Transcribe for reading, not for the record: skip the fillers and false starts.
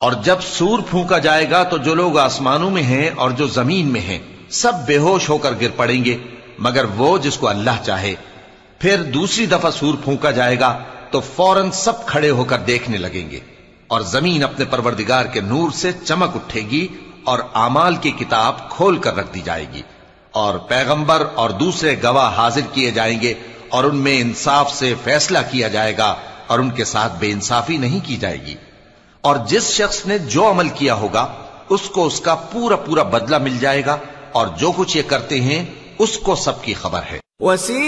और जब सूर फूंका जाएगा तो जो लोग आसमानों में हैं और जो जमीन में हैं सब बेहोश होकर गिर पड़ेंगे मगर वो जिसको अल्लाह चाहे। फिर दूसरी दफा सूर फूंका जाएगा तो फौरन सब खड़े होकर देखने लगेंगे और जमीन अपने परवरदिगार के नूर से चमक उठेगी और आमाल की किताब खोल कर रख दी जाएगी और पैगंबर और दूसरे गवाह हाजिर किए जाएंगे और उनमें इंसाफ से फैसला किया जाएगा और उनके साथ बेइंसाफी नहीं की जाएगी। और जिस शख्स ने जो अमल किया होगा उसको उसका पूरा पूरा बदला मिल जाएगा और जो कुछ ये करते हैं उसको सबकी खबर है।